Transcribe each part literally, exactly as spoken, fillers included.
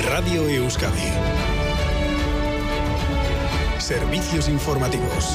Radio Euskadi. Servicios informativos.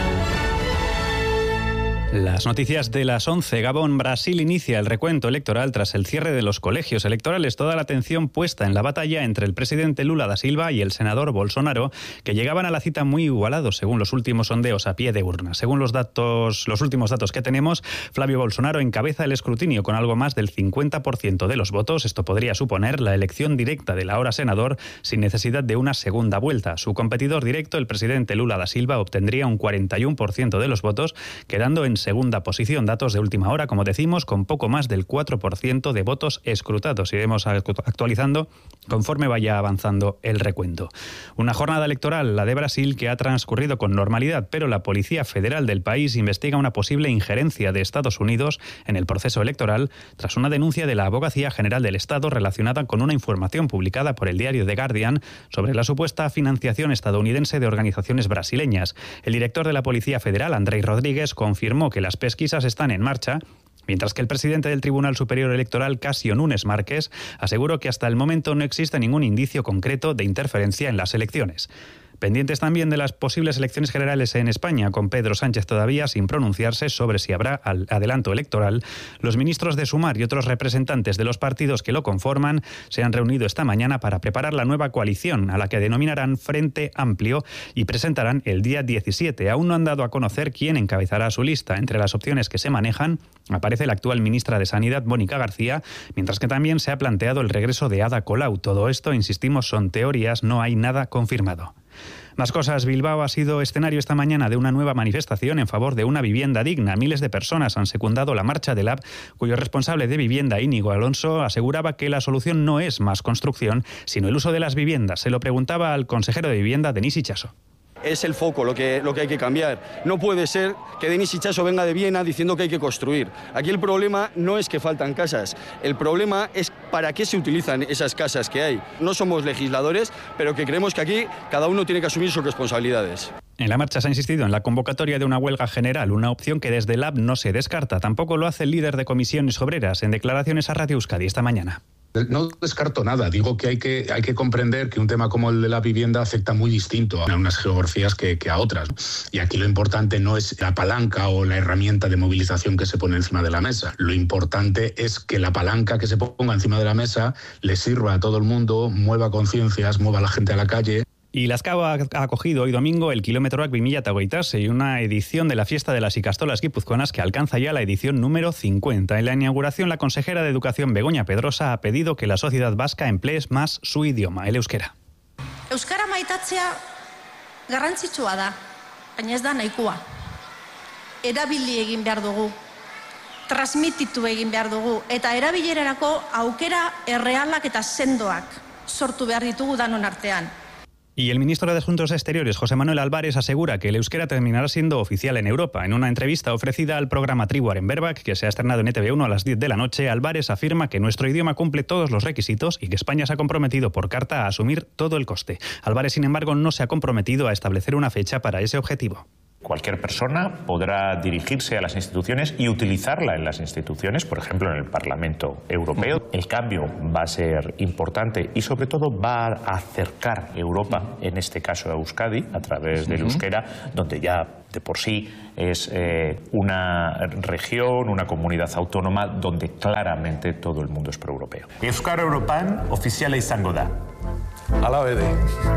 Las noticias de las once. Gabón. Brasil inicia el recuento electoral tras el cierre de los colegios electorales. Toda la atención puesta en la batalla entre el presidente Lula da Silva y el senador Bolsonaro, que llegaban a la cita muy igualados según los últimos sondeos a pie de urna. Según los datos, los últimos datos que tenemos, Flavio Bolsonaro encabeza el escrutinio con algo más del cincuenta por ciento de los votos. Esto podría suponer la elección directa del ahora senador sin necesidad de una segunda vuelta. Su competidor directo, el presidente Lula da Silva, obtendría un cuarenta y uno por ciento de los votos, quedando en segunda posición. Datos de última hora, como decimos, con poco más del cuatro por ciento de votos escrutados. Iremos actualizando conforme vaya avanzando el recuento. Una jornada electoral, la de Brasil, que ha transcurrido con normalidad, pero la Policía Federal del país investiga una posible injerencia de Estados Unidos en el proceso electoral tras una denuncia de la Abogacía General del Estado relacionada con una información publicada por el diario The Guardian sobre la supuesta financiación estadounidense de organizaciones brasileñas. El director de la Policía Federal, Andrei Rodríguez, confirmó que las pesquisas están en marcha, mientras que el presidente del Tribunal Superior Electoral, Casio Nunes Márquez, aseguró que hasta el momento no existe ningún indicio concreto de interferencia en las elecciones. Pendientes también de las posibles elecciones generales en España, con Pedro Sánchez todavía sin pronunciarse sobre si habrá adelanto electoral, los ministros de Sumar y otros representantes de los partidos que lo conforman se han reunido esta mañana para preparar la nueva coalición, a la que denominarán Frente Amplio, y presentarán el día diecisiete. Aún no han dado a conocer quién encabezará su lista. Entre las opciones que se manejan aparece la actual ministra de Sanidad, Mónica García, mientras que también se ha planteado el regreso de Ada Colau. Todo esto, insistimos, son teorías, no hay nada confirmado. Más cosas. Bilbao ha sido escenario esta mañana de una nueva manifestación en favor de una vivienda digna. Miles de personas han secundado la marcha del A B, cuyo responsable de vivienda, Íñigo Alonso, aseguraba que la solución no es más construcción, sino el uso de las viviendas. Se lo preguntaba al consejero de Vivienda, Denis Itxaso. Es el foco lo que, lo que hay que cambiar. No puede ser que Denis Itxaso venga de Viena diciendo que hay que construir. Aquí el problema no es que faltan casas, el problema es para qué se utilizan esas casas que hay. No somos legisladores, pero que creemos que aquí cada uno tiene que asumir sus responsabilidades. En la marcha se ha insistido en la convocatoria de una huelga general, una opción que desde el A B no se descarta. Tampoco lo hace el líder de Comisiones Obreras en declaraciones a Radio Euskadi esta mañana. No descarto nada, digo que hay que hay que comprender que un tema como el de la vivienda afecta muy distinto a unas geografías que, que a otras. Y aquí lo importante no es la palanca o la herramienta de movilización que se pone encima de la mesa. Lo importante es que la palanca que se ponga encima de la mesa le sirva a todo el mundo, mueva conciencias, mueva a la gente a la calle. Y Lazkao ha acogido hoy domingo el Kilometroak bi mila hogeita sei, una edición de la Fiesta de las Ikastolas Guipuzcoanas que alcanza ya la edición número cincuenta. En la inauguración, la consejera de Educación, Begoña Pedrosa, ha pedido que la sociedad vasca emplee más su idioma, el euskera. Euskara maitatzea garrantzitsua da, baina ez da nahikoa. Erabili egin behar dugu, transmititu egin behar dugu, eta erabilerarako aukera errealak eta sendoak sortu behar ditugu danon artean. Y el ministro de Asuntos Exteriores, José Manuel Álvarez, asegura que el euskera terminará siendo oficial en Europa. En una entrevista ofrecida al programa Tribuaren Berbak, que se ha estrenado en E Te Be uno a las diez de la noche, Álvarez afirma que nuestro idioma cumple todos los requisitos y que España se ha comprometido por carta a asumir todo el coste. Álvarez, sin embargo, no se ha comprometido a establecer una fecha para ese objetivo. Cualquier persona podrá dirigirse a las instituciones y utilizarla en las instituciones, por ejemplo en el Parlamento Europeo. El cambio va a ser importante y sobre todo va a acercar Europa, en este caso a Euskadi, a través del euskera, donde ya de por sí es eh, una región, una comunidad autónoma donde claramente todo el mundo es proeuropeo. Euskara Europan ofiziala izango da. Hala bede.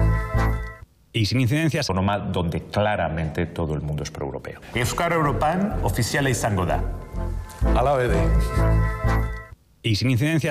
Y sin incidencias, autónoma donde claramente todo el mundo es proeuropeo. Euskara Europan ofiziala izango da. Hala bede. Y sin incidencias